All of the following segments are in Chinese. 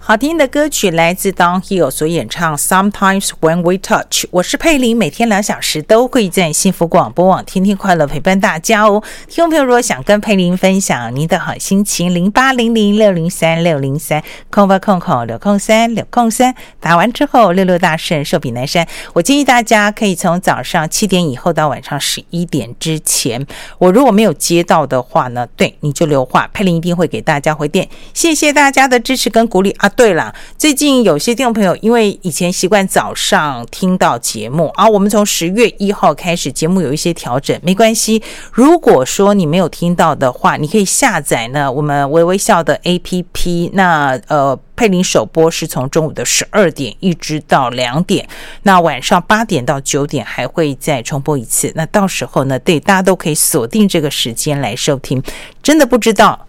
好听的歌曲来自 Downhill 所演唱 Sometimes When We Touch。 我是佩玲，每天2小时都会在幸福广播网天天快乐陪伴大家哦。听众朋友如果想跟佩玲分享您的好心情，0800603603空吧空空603打完之后66大顺寿比南山。我建议大家可以从早上7点以后到晚上11点之前，我如果没有接到的话呢，对，你就留话，佩玲一定会给大家回电。谢谢大家的支持跟鼓励啊！对了，最近有些听众朋友因为以前习惯早上听到节目啊，我们从10月1号开始节目有一些调整，没关系。如果说你没有听到的话，你可以下载呢我们微微笑的 APP。那佩玲首播是从中午的12点一直到2点，那晚上8点到9点还会再重播一次。那到时候呢，对大家都可以锁定这个时间来收听。真的不知道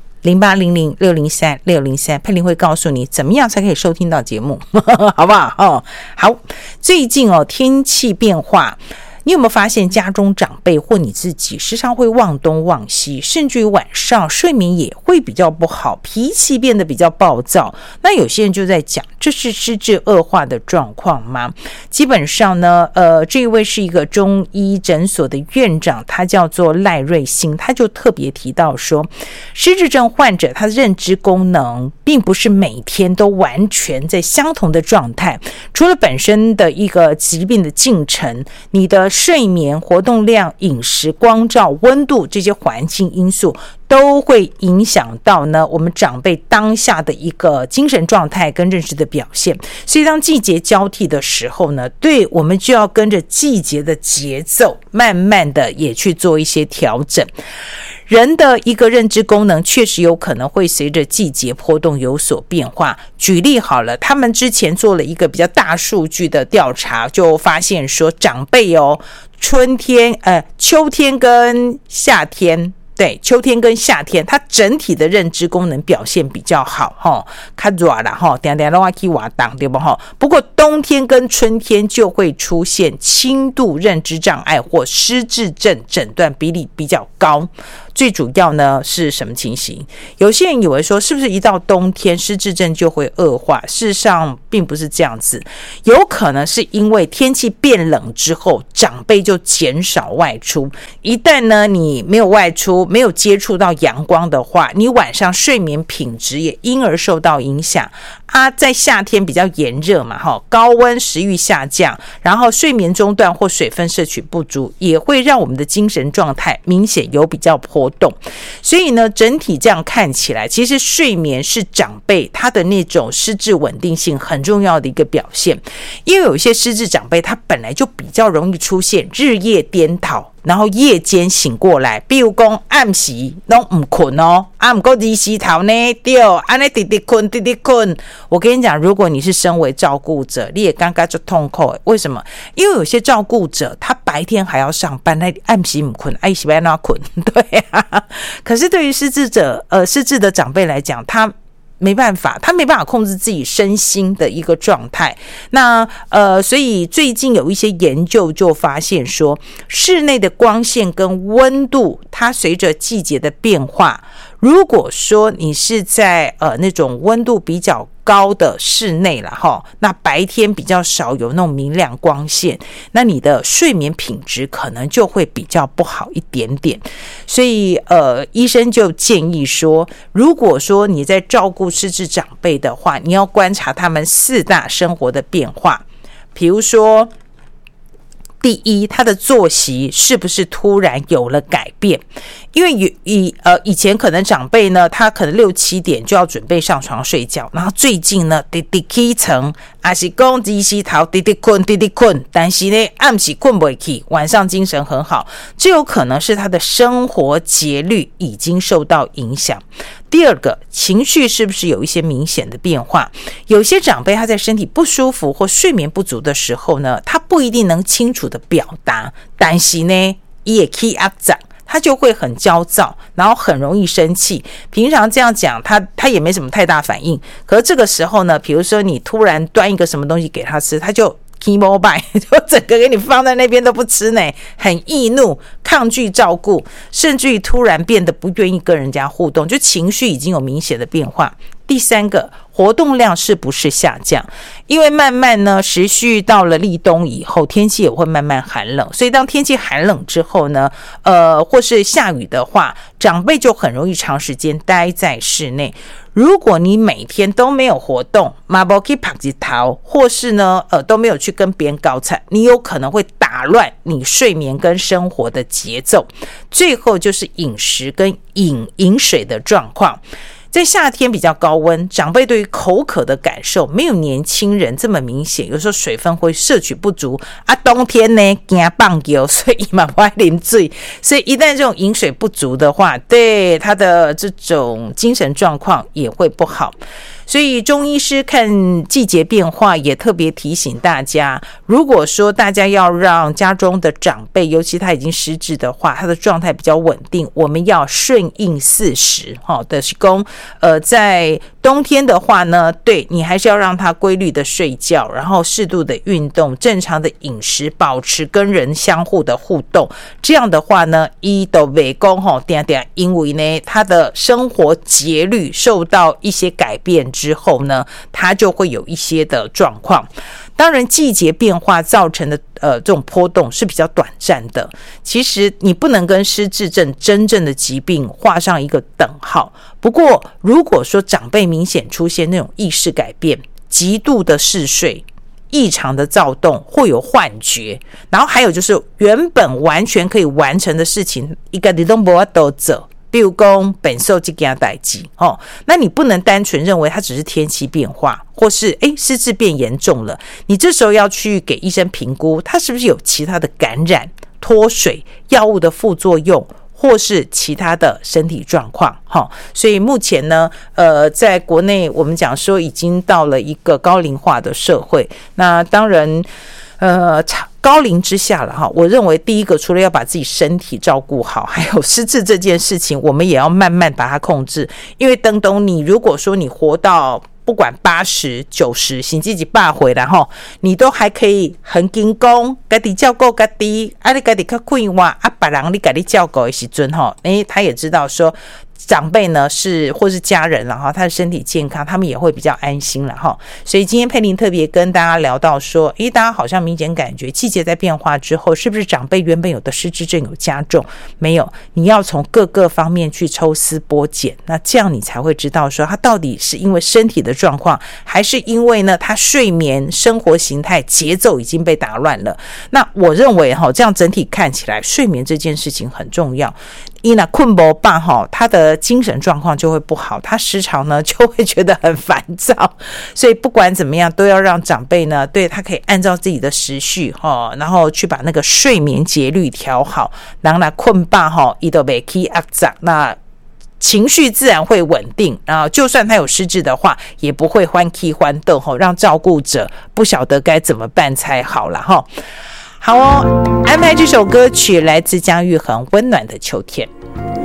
0800603603佩玲会告诉你怎么样才可以收听到节目好不好？好，最近天气变化，你有没有发现家中长辈或你自己时常会忘东忘西，甚至于晚上睡眠也会比较不好，脾气变得比较暴躁？那有些人就在讲，这是失智恶化的状况吗？基本上呢，这一位是一个中医诊所的院长，他叫做赖瑞兴，他就特别提到说，失智症患者他的认知功能并不是每天都完全在相同的状态，除了本身的一个疾病的进程，你的睡眠、活动量、饮食、光照、温度这些环境因素都会影响到呢我们长辈当下的一个精神状态跟认知的表现。所以当季节交替的时候呢，对，我们就要跟着季节的节奏慢慢的也去做一些调整。人的一个认知功能确实有可能会随着季节波动有所变化。举例好了，他们之前做了一个比较大数据的调查，就发现说长辈秋天跟夏天，对，秋天跟夏天它整体的认知功能表现比较好较热啦定定都要去活动，对不？不过冬天跟春天就会出现轻度认知障碍或失智症诊断比例比较高。最主要呢是什么情形？有些人以为说是不是一到冬天失智症就会恶化，事实上并不是这样子。有可能是因为天气变冷之后，长辈就减少外出，一旦呢你没有外出，没有接触到阳光的话，你晚上睡眠品质也因而受到影响在夏天比较炎热嘛高温食欲下降，然后睡眠中断或水分摄取不足，也会让我们的精神状态明显有比较波动。所以呢，整体这样看起来，其实睡眠是长辈他的那种失智稳定性很重要的一个表现。因为有一些失智长辈他本来就比较容易出现日夜颠倒，然后夜间醒过来，比如说暗时都不困不过日时头呢，对，这样直直困。我跟你讲，如果你是身为照顾者，你也刚刚就痛苦。为什么？因为有些照顾者他白天还要上班，他暗时不困，暗时不要困，对啊。可是对于失智的长辈来讲，他没办法控制自己身心的一个状态。那所以最近有一些研究就发现说，室内的光线跟温度它随着季节的变化，如果说你是在那种温度比较高的室内啦那白天比较少有那种明亮光线，那你的睡眠品质可能就会比较不好一点点。所以医生就建议说，如果说你在照顾失智长辈的话，你要观察他们4大生活的变化。比如说第一，他的作息是不是突然有了改变？因为以前可能长辈呢，他可能6、7点就要准备上床睡觉，然后最近呢，直起床，还是说日时头直困，但是呢，暗时困不起，晚上精神很好，这有可能是他的生活节律已经受到影响。第二个，情绪是不是有一些明显的变化？有些长辈他在身体不舒服或睡眠不足的时候呢，他不一定能清楚的表达，但是呢，也可以压涨，他就会很焦躁，然后很容易生气。平常这样讲，他也没什么太大反应。可是这个时候呢，比如说你突然端一个什么东西给他吃，他就mobile 就整个给你放在那边都不吃呢，很易怒，抗拒照顾，甚至于突然变得不愿意跟人家互动，就情绪已经有明显的变化。 第三个，活动量是不是下降？因为慢慢呢，时序到了立冬以后，天气也会慢慢寒冷，所以当天气寒冷之后呢，或是下雨的话，长辈就很容易长时间待在室内。如果你每天都没有活动，马不去跑去逃，或是呢，都没有去跟别人搞惨，你有可能会打乱你睡眠跟生活的节奏。最后就是饮食跟饮水的状况。在夏天比较高温，长辈对于口渴的感受没有年轻人这么明显，有时候水分会摄取不足啊。冬天呢，惊棒球，所以嘛不爱啉水，所以一旦这种饮水不足的话，对他的这种精神状况也会不好。所以中医师看季节变化也特别提醒大家，如果说大家要让家中的长辈，尤其他已经失智的话，他的状态比较稳定，我们要顺应四时的是说在冬天的话呢，对，你还是要让他规律的睡觉，然后适度的运动，正常的饮食，保持跟人相互的互动。这样的话呢，他都不会说因为呢他的生活节律受到一些改变之后呢，他就会有一些的状况。当然季节变化造成的这种波动是比较短暂的，其实你不能跟失智症真正的疾病画上一个等号。不过如果说长辈明显出现那种意识改变，极度的嗜睡，异常的躁动，或有幻觉，然后还有就是原本完全可以完成的事情，一个你都没法都做，比如说本寿这件代志那你不能单纯认为它只是天气变化，或是失智变严重了，你这时候要去给医生评估，它是不是有其他的感染、脱水、药物的副作用，或是其他的身体状况所以目前呢在国内我们讲说已经到了一个高龄化的社会，那当然高龄之下了我认为第一个除了要把自己身体照顾好，还有失智这件事情我们也要慢慢把它控制。因为等等你如果说你活到不管80、90，甚至100岁啦你都还可以很勤工，自己照顾自己，你自己较快活，别人你自己照顾的时候他也知道说长辈呢是或是家人了他的身体健康，他们也会比较安心了所以今天佩玲特别跟大家聊到说大家好像明显感觉季节在变化之后，是不是长辈原本有的失智症有加重？没有，你要从各个方面去抽丝剥茧，那这样你才会知道说他到底是因为身体的状况，还是因为呢他睡眠生活形态节奏已经被打乱了。那我认为这样整体看起来睡眠这件事情很重要，因为困不饱他的精神状况就会不好，他时常呢就会觉得很烦躁。所以不管怎么样都要让长辈呢，对，他可以按照自己的时序然后去把那个睡眠节律调好，然后呢困饱他就不会起压榨，那情绪自然会稳定，然后就算他有失智的话也不会欢喜欢斗让照顾者不晓得该怎么办才好了好安排这首歌曲来自姜育恒《温暖的秋天》。